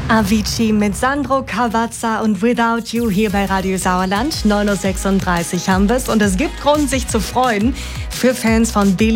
Avicii mit Sandro Cavazza und Without You hier bei Radio Sauerland. 9:36 Uhr haben wir es und es gibt Grund, sich zu freuen für Fans von Billie